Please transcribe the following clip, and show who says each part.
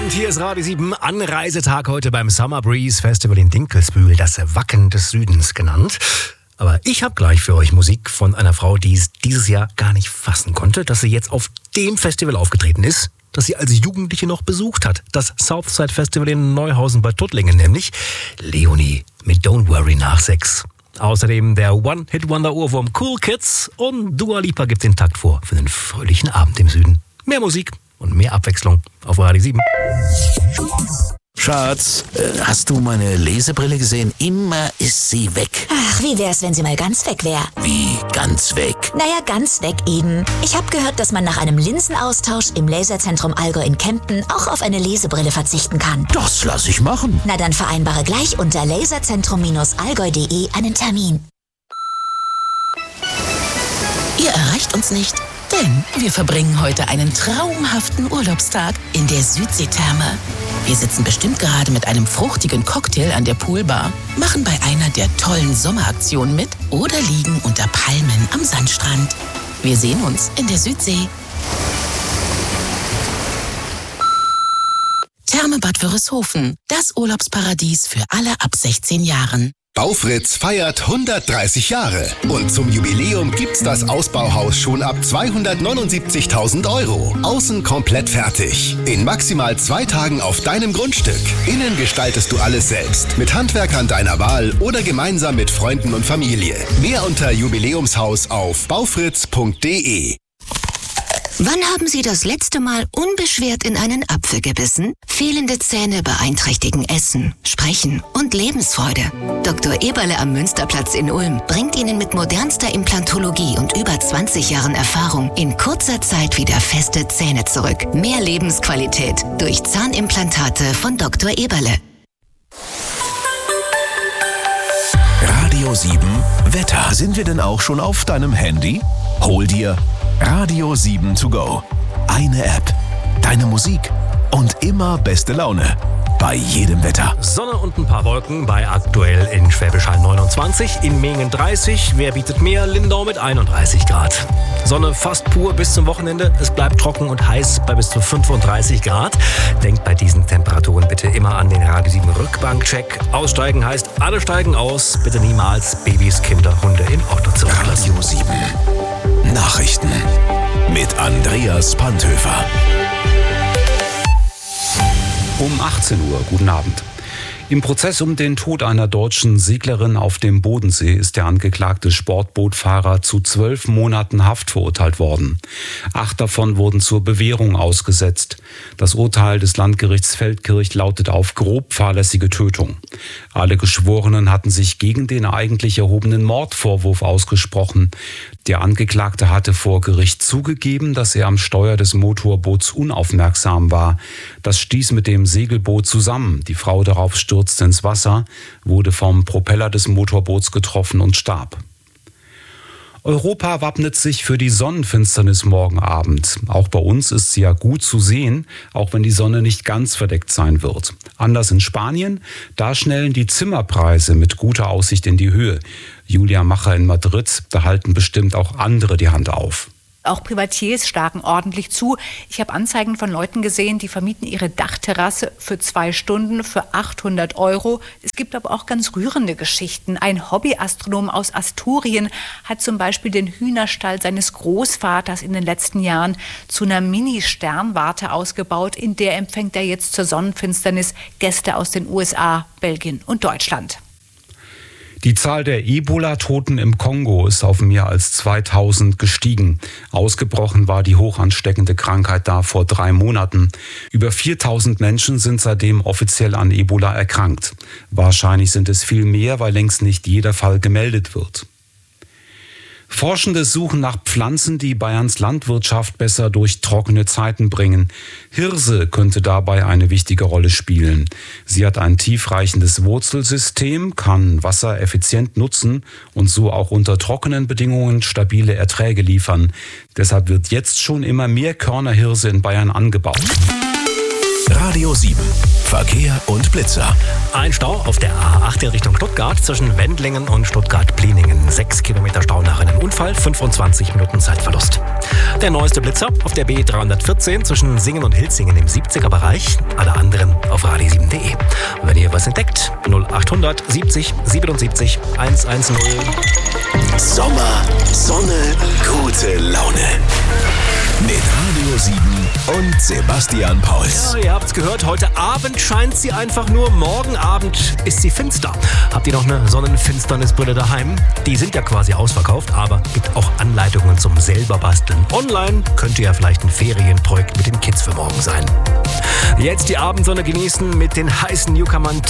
Speaker 1: Abend, hier ist Radio 7, Anreisetag heute beim Summer Breeze Festival in Dinkelsbühl, das Wacken des Südens genannt. Aber ich habe gleich für euch Musik von einer Frau, die es dieses Jahr gar nicht fassen konnte, dass sie jetzt auf dem Festival aufgetreten ist, das sie als Jugendliche noch besucht hat. Das Southside Festival in Neuhausen bei Tuttlingen, nämlich Leonie mit Don't Worry nach 6. Außerdem der One-Hit-Wonder-Ohrwurm Cool Kids und Dua Lipa gibt den Takt vor für einen fröhlichen Abend im Süden. Mehr Musik und mehr Abwechslung auf Radio 7.
Speaker 2: Schatz, hast du meine Lesebrille gesehen? Immer ist sie weg.
Speaker 3: Ach, wie wär's, wenn sie mal ganz weg wäre?
Speaker 2: Wie ganz weg?
Speaker 3: Naja, ganz weg eben. Ich habe gehört, dass man nach einem Linsenaustausch im Laserzentrum Allgäu in Kempten auch auf eine Lesebrille verzichten kann.
Speaker 2: Das lass ich machen.
Speaker 3: Na dann vereinbare gleich unter laserzentrum-allgäu.de einen Termin.
Speaker 4: Ihr erreicht uns nicht, denn wir verbringen heute einen traumhaften Urlaubstag in der Südseetherme. Wir sitzen bestimmt gerade mit einem fruchtigen Cocktail an der Poolbar, machen bei einer der tollen Sommeraktionen mit oder liegen unter Palmen am Sandstrand. Wir sehen uns in der Südsee. Therme Bad Wörishofen, das Urlaubsparadies für alle ab 16 Jahren.
Speaker 5: Baufritz feiert 130 Jahre und zum Jubiläum gibt's das Ausbauhaus schon ab 279.000 €. Außen komplett fertig. In maximal 2 Tagen auf deinem Grundstück. Innen gestaltest du alles selbst. Mit Handwerkern deiner Wahl oder gemeinsam mit Freunden und Familie. Mehr unter Jubiläumshaus auf baufritz.de.
Speaker 6: Wann haben Sie das letzte Mal unbeschwert in einen Apfel gebissen? Fehlende Zähne beeinträchtigen Essen, Sprechen und Lebensfreude. Dr. Eberle am Münsterplatz in Ulm bringt Ihnen mit modernster Implantologie und über 20 Jahren Erfahrung in kurzer Zeit wieder feste Zähne zurück. Mehr Lebensqualität durch Zahnimplantate von Dr. Eberle.
Speaker 2: Radio 7 Wetter. Sind wir denn auch schon auf deinem Handy? Hol dir Radio 7 to go. Eine App, deine Musik und immer beste Laune. Bei jedem Wetter.
Speaker 1: Sonne und ein paar Wolken bei aktuell in Schwäbisch Hall 29, in Mingen 30. Wer bietet mehr? Lindau mit 31 Grad. Sonne fast pur bis zum Wochenende. Es bleibt trocken und heiß bei bis zu 35 Grad. Denkt bei diesen Temperaturen bitte immer an den Radio 7 Rückbankcheck. Aussteigen heißt, alle steigen aus. Bitte niemals Babys, Kinder, Hunde im Auto zurücklassen.
Speaker 2: Radio 7 Nachrichten mit Andreas Panthöfer.
Speaker 7: Um 18 Uhr, guten Abend. Im Prozess um den Tod einer deutschen Seglerin auf dem Bodensee ist der angeklagte Sportbootfahrer zu 12 Monaten Haft verurteilt worden. 8 davon wurden zur Bewährung ausgesetzt. Das Urteil des Landgerichts Feldkirch lautet auf grob fahrlässige Tötung. Alle Geschworenen hatten sich gegen den eigentlich erhobenen Mordvorwurf ausgesprochen. Der Angeklagte hatte vor Gericht zugegeben, dass er am Steuer des Motorboots unaufmerksam war. Das stieß mit dem Segelboot zusammen. Die Frau darauf stürzte ins Wasser, wurde vom Propeller des Motorboots getroffen und starb. Europa wappnet sich für die Sonnenfinsternis morgen Abend. Auch bei uns ist sie ja gut zu sehen, auch wenn die Sonne nicht ganz verdeckt sein wird. Anders in Spanien, da schnellen die Zimmerpreise mit guter Aussicht in die Höhe. Julia Macher in Madrid, da halten bestimmt auch andere die Hand auf.
Speaker 8: Auch Privatiers schlagen ordentlich zu. Ich habe Anzeigen von Leuten gesehen, die vermieten ihre Dachterrasse für 2 Stunden für 800 €. Es gibt aber auch ganz rührende Geschichten. Ein Hobbyastronom aus Asturien hat zum Beispiel den Hühnerstall seines Großvaters in den letzten Jahren zu einer Mini-Sternwarte ausgebaut. In der empfängt er jetzt zur Sonnenfinsternis Gäste aus den USA, Belgien und Deutschland.
Speaker 7: Die Zahl der Ebola-Toten im Kongo ist auf mehr als 2000 gestiegen. Ausgebrochen war die hochansteckende Krankheit da vor 3 Monaten. Über 4000 Menschen sind seitdem offiziell an Ebola erkrankt. Wahrscheinlich sind es viel mehr, weil längst nicht jeder Fall gemeldet wird. Forschende suchen nach Pflanzen, die Bayerns Landwirtschaft besser durch trockene Zeiten bringen. Hirse könnte dabei eine wichtige Rolle spielen. Sie hat ein tiefreichendes Wurzelsystem, kann Wasser effizient nutzen und so auch unter trockenen Bedingungen stabile Erträge liefern. Deshalb wird jetzt schon immer mehr Körnerhirse in Bayern angebaut.
Speaker 2: Radio 7. Verkehr und Blitzer.
Speaker 1: Ein Stau auf der A8 in Richtung Stuttgart zwischen Wendlingen und Stuttgart-Pliningen. 6 Kilometer Stau nach einem Unfall, 25 Minuten Zeitverlust. Der neueste Blitzer auf der B314 zwischen Singen und Hilsingen im 70er-Bereich. Alle anderen auf radio7.de. Wenn ihr was entdeckt, 0800 70 77 110.
Speaker 2: Sommer, Sonne, gute Laune. Mit Radio 7 und Sebastian Pauls.
Speaker 1: Ja, ihr habt's gehört, heute Abend scheint sie einfach nur, morgen Abend ist sie finster. Habt ihr noch eine Sonnenfinsternisbrille daheim? Die sind ja quasi ausverkauft, aber gibt auch Anleitungen zum selber basteln. Online könnte ja vielleicht ein Ferienprojekt mit den Kids für morgen sein. Jetzt die Abendsonne genießen mit den heißen Newcomern